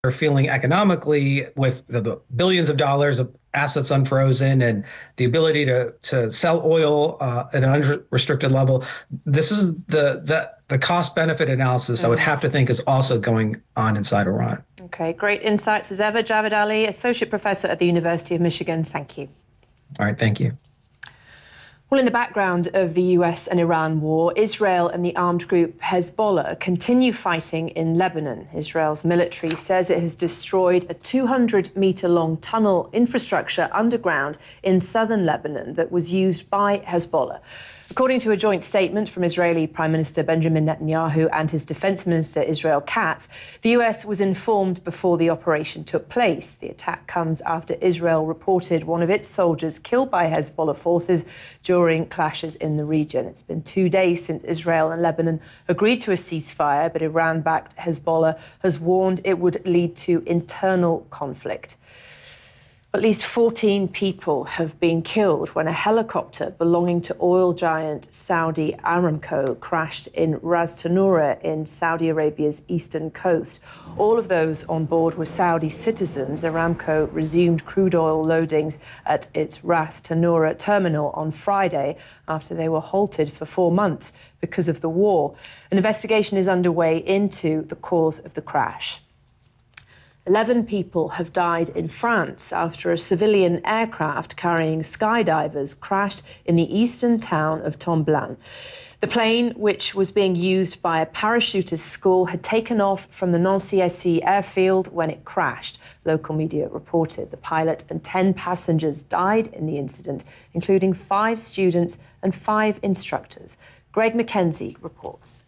are feeling economically with the billions of dollars of assets unfrozen and the ability to sell oil at an unrestricted level. This is the cost benefit analysis I would have to think is also going on inside Iran. Okay, great insights as ever. Javed Ali, Associate Professor at the University of Michigan. Thank you. All right, thank you. Well, in the background of the US and Iran war, Israel and the armed group Hezbollah continue fighting in Lebanon. Israel's military says it has destroyed a 200-metre-long tunnel infrastructure underground in southern Lebanon that was used by Hezbollah. According to a joint statement from Israeli Prime Minister Benjamin Netanyahu and his Defense Minister Israel Katz, the US was informed before the operation took place. The attack comes after Israel reported one of its soldiers killed by Hezbollah forces during clashes in the region. It's been 2 days since Israel and Lebanon agreed to a ceasefire, but Iran-backed Hezbollah has warned it would lead to internal conflict. At least 14 people have been killed when a helicopter belonging to oil giant Saudi Aramco crashed in Ras Tanura in Saudi Arabia's eastern coast. All of those on board were Saudi citizens. Aramco resumed crude oil loadings at its Ras Tanura terminal on Friday after they were halted for 4 months because of the war. An investigation is underway into the cause of the crash. 11 people have died in France after a civilian aircraft carrying skydivers crashed in the eastern town of Tomblain. The plane, which was being used by a parachutist school, had taken off from the Nancy-Essy airfield when it crashed, local media reported. The pilot and 10 passengers died in the incident, including 5 students and 5 instructors. Greg Mackenzie reports.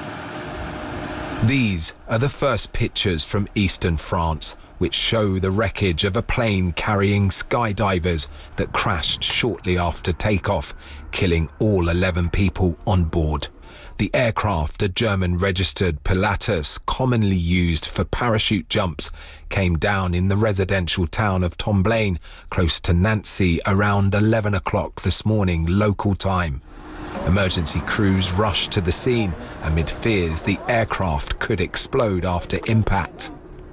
These are the first pictures from eastern France, which show the wreckage of a plane carrying skydivers that crashed shortly after takeoff, killing all 11 people on board. The aircraft, a German-registered Pilatus commonly used for parachute jumps, came down in the residential town of Tomblain, close to Nancy, around 11 o'clock this morning, local time. Emergency crews rushed to the scene amid fears the aircraft could explode after impact.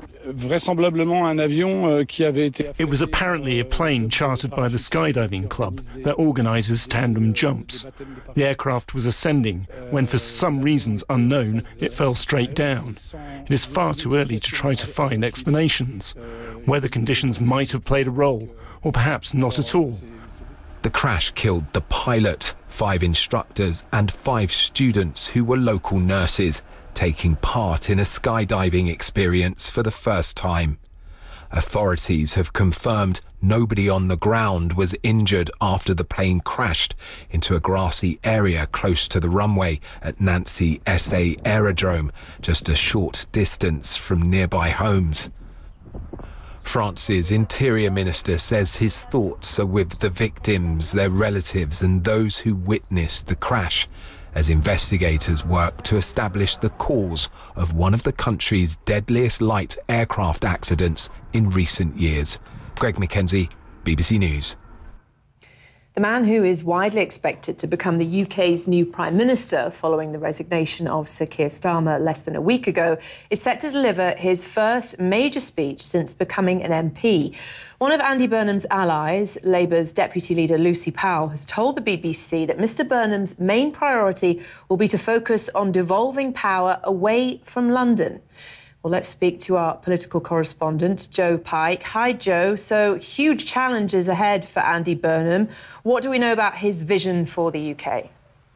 It was apparently a plane chartered by the skydiving club that organises tandem jumps. The aircraft was ascending when, for some reasons unknown, it fell straight down. It is far too early to try to find explanations. Weather conditions might have played a role, or perhaps not at all. The crash killed the pilot, 5 instructors and 5 students who were local nurses, taking part in a skydiving experience for the first time. Authorities have confirmed nobody on the ground was injured after the plane crashed into a grassy area close to the runway at Nancy-Essy Aerodrome, just a short distance from nearby homes. France's Interior Minister says his thoughts are with the victims, their relatives and those who witnessed the crash, as investigators work to establish the cause of one of the country's deadliest light aircraft accidents in recent years. Greg Mackenzie, BBC News. The man who is widely expected to become the UK's new Prime Minister following the resignation of Sir Keir Starmer less than a week ago is set to deliver his first major speech since becoming an MP. One of Andy Burnham's allies, Labour's Deputy Leader Lucy Powell, has told the BBC that Mr Burnham's main priority will be to focus on devolving power away from London. Well, let's speak to our political correspondent, Joe Pike. Hi, Joe. So, huge challenges ahead for Andy Burnham. What do we know about his vision for the UK?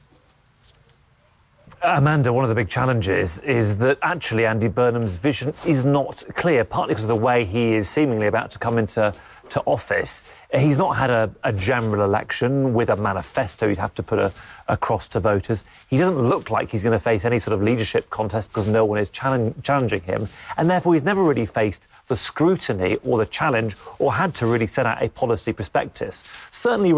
Amanda, one of the big challenges is that actually Andy Burnham's vision is not clear, partly because of the way he is seemingly about to come into office. He's not had a general election with a manifesto you'd have to put across to voters. He doesn't look like he's going to face any sort of leadership contest because no one is challenging him. And therefore, he's never really faced the scrutiny or the challenge or had to really set out a policy prospectus. Certainly